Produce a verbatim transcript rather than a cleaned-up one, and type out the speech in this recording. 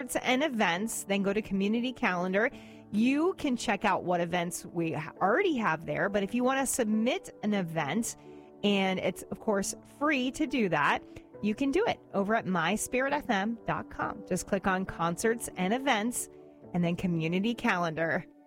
concerts and events, then go to community calendar. You can check out what events we already have there, but if you want to submit an event, and it's, of course, free to do that, you can do it over at my spirit f m dot com. Just click on concerts and events and then community calendar.